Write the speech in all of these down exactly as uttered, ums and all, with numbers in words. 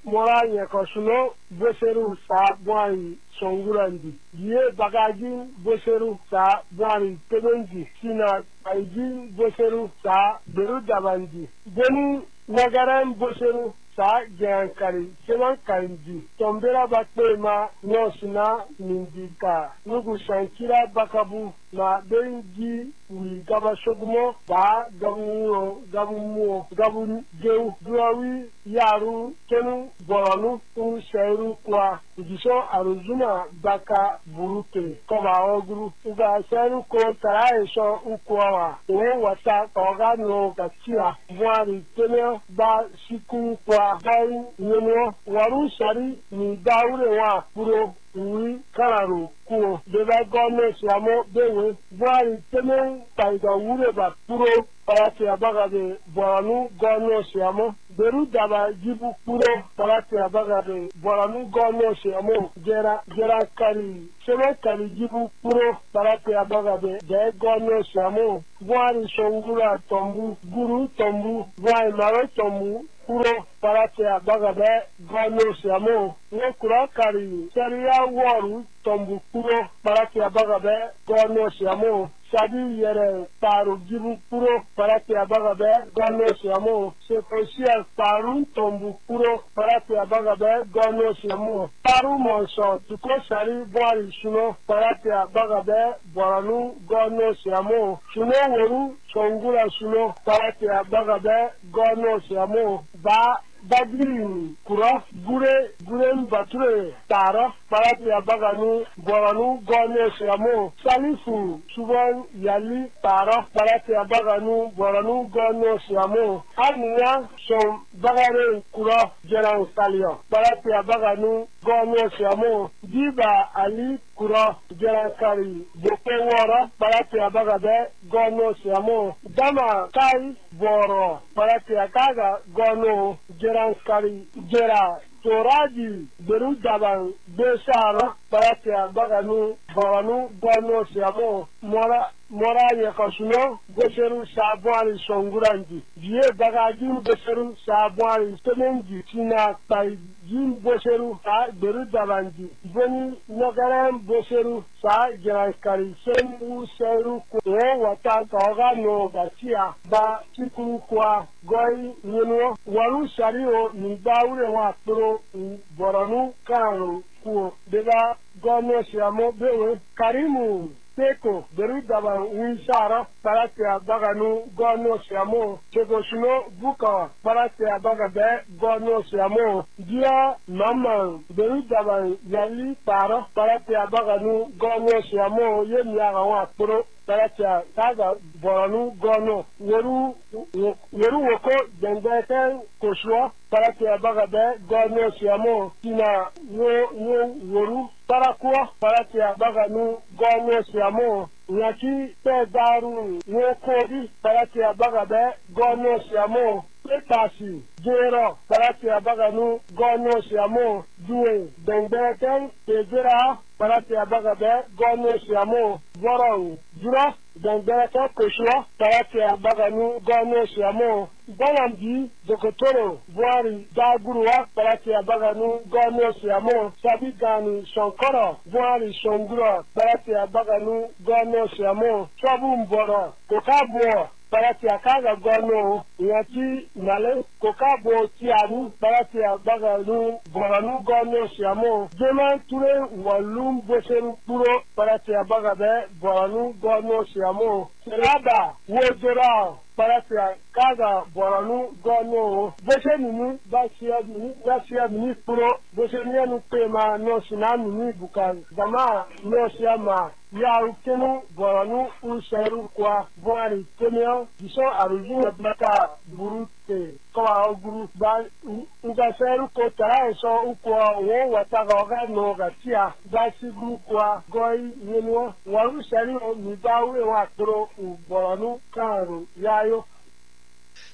mora Yakosuno, Boseru Sa Bwari Songurandi. Ye Bagajin Boseru Sa Bwari Tebenji, Sina Aijin Boseru Sa Berudabandi. Deni Nagaran Boseru Sa Jankari, Seman Kanji, Tombera Bakema, Nosina Nindika, Nugu Shankira Bakabu, Na Benji, We Gabashogumo, Ba Gabu Gabu Gabu Geu, Duawi, Yaru, Kenu, Boronu, Useru Kwa, Udiso Aruzuma Baka Burute, Koma Ogru, Uga Seru Ko Taraesho Ukwawa, Uwe Wata Ogano Gatia, Mwari Tene Ba Siku Kwa, Bai Yeno, Waru Shari, Ni Daure Wa, Puro, Uwi Kararu, Kuo, Deva Gome Siamo, Bewe, Mwari Tene, Taiga Ureba, Puro, Parati Abagade, Boranu, Gono Siamo, Beru Daba Jibu Puro, Parati Abagade, Boranu, Gono Siamo, Gera, Gera Kari, Seme Kari Jibu Puro, Parati Abagade, De Gono Siamo, Mwari Shongura Tombu, Guru Tombu, Mwari Maro Tombu, Puro, Parati Abagade, Gono Siamo, Nekura Kari, Seria Waru, Tombu Puro, Parati Abagade, Gono Siamo, Sadi yere paru jibu puro parati abagabe gono siamo se posia paru tombu puro parati abagabe gono siamo paru monso tuko sari boari suno parati abagabe boranu gono siamo suno woru songula suno parati abagabe gono siamo ba Badri Kura Gure Gure Bature Tara Parati Abaganu Boranu Gone Siamo Salifu Suban Yali Tara Parati Abaganu Boranu Gone Siamo Ania Som Bagare Kura Jeran Salio Parati Abaganu Gone Siamo Diba Ali Kura Jeran Kari Boke Wara Parati Abagabe Gone Siamo Dama Kai Boro Parati Akaga Gono Jeran Kari Jera Toraji Beru Daban Besara Parati Abaganu Boranu Gono Siamo Mora Mora Yakosuno Boseru Sabwari Songurandi Vie Bagajin Boseru Sabwari Temenji Tina Tai Jin Boseru Sa Beru Dabandi Beni Nagaran Boseru Sa Jerankari Semu Seru Kwe Wata Toga No Gatia Ba Chikuru Kwa Goi Nino Waru Shario Nibaure Wa Pro Boranu Kanu Kuo Deba Gono Siamo Bewe Karimu Teko Beru Daban Winsara Parati Abaganu Gono Siamo Chegosuno Buka Parati Abagabe Gono Siamo Dia Maman Beru Daban Yali Para Parati Abaganu Gono Siamo Yemiaga Wa Pro Parati Taga Boranu Gono Yeru Yeru Woko Dendeken Koshua Parati Abagabe Gono Siamo Tina Yo Yo Yoru Parakua Parati Abaganu Gono Siamo Yaki Pe Daru Yo Kodi Parati Abagabe Gono Siamo Petasi Jero Parati Abaganu Gono Siamo Due Dendeken Tejera Parati Abagabe Gono Siamo Vorong Jura Dendeken Koshua Parati Abaganu Gono Siamo Banamdi Dokotoro Voari Dagurua Parati Abaganu Gono Siamo Sabigani Sonkoro Voari Songura Parati Abaganu Gono Siamo Sabumboro Kokabo Parati Akaga Gono Yati Nale Kokabo Tianu Parati Abaganu Boranu Gono Siamo Jeman Ture Walum Boseru Puro Parati Abagabe Boranu Gono Siamo Seraba Wojera Parati Akaga Boranu Gono Bosenunu Basia Mini Basia Mini Puro Bosenianu Pema No Sinanu Ni Bukan Dama No Siama Ya ukenu Boranu Useru Kwa Boari Temeo Diso Arujina Baka Burute Kwa Oguru Ba Ugaseru Kotara So Ukwa Wo Wataga Oga No Gatia Basi Kwa Goi Yeno Waru Seri Nibawe Wakro Boranu Karu Yayo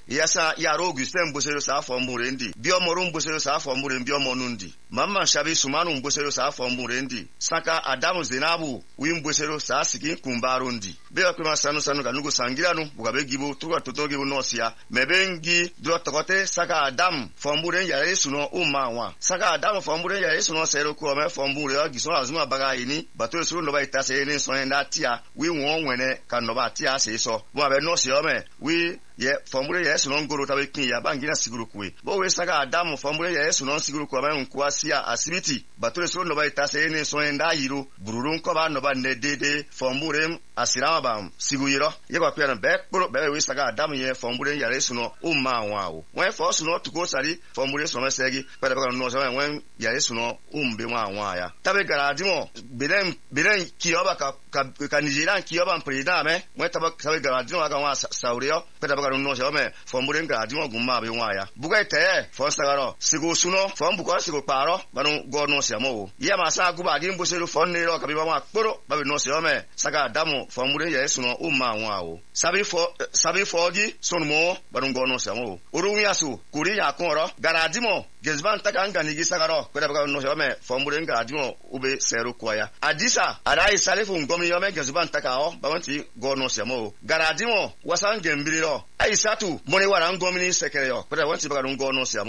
yasa yaro Augustin mbosero sa fombure ndi biomoru mbosero sa fombure biomonu ndi mama shabi sumanu mbosero sa fombure ndi saka Adamu Zenabu wi mbosero sa siki kumbaru ndi bewa kwema sanu sanu kanugo sangiranu bugabe gibu tuwa totogi unosia mebengi dro tokote saka Adamu fombure ya Yesu no umma wa saka Adamu fombure ya Yesu no sero ko me fombure ya gisona azuma baga ini bato suru no ba itase ni so enda tia wi won wene kanoba tia se so bo be no se o me wi ye fombure ya Yesu no ngoro tabe kin ya bangina siguru kuwe bo we saka Adamu fombure ya Yesu no siguru ko me nkuasia asibiti bato suru no ba itase ni so enda yiro bururun ko ba no ba ne dede fombure asirama bam siguyiro ye kwa pia be kporo be we saka Adamu ye fombure ya Yesu no umma wa o we fo su no tuko sari fombure so me segi pere ba no so wen ya Yesu no umbe wa wa ya tabe garadimo belen belen kiyoba ka ka Nigeria kiyoba president me we tabe tabe garadimo aka wa saurio pere ba no so me fombure garadimo gumma be wa ya buga ite fo sagaro sigo suno fo mbuko sigo paro banu go no se mo ye ma sa guba gi mboselu fo ne ro ka bi wa kporo ba no se me saka Adamu fombure ya Yesu no umma wa o sabi fo sabi fo gi sonmo banu go no se mo oru yasu kuri ya konro garadimo gezban taka ngani gi sagaro pere ba no se me fombure garadimo ube seru kwaya adisa arai salifu ngomi yome gezban taka o bawanti go no se mo garadimo wasan gembiriro aisatu moni wara ngomi ni sekere yo pere wanti ba go no se